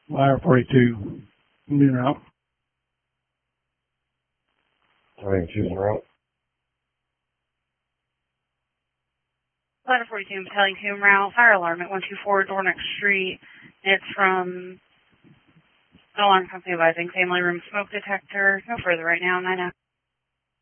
Wire 42, en route. 42 en route. Ladder 42, battalion 2 en route. Fire alarm at 124 Dornick Street. It's from alarm company advising family room smoke detector. No further right now, 9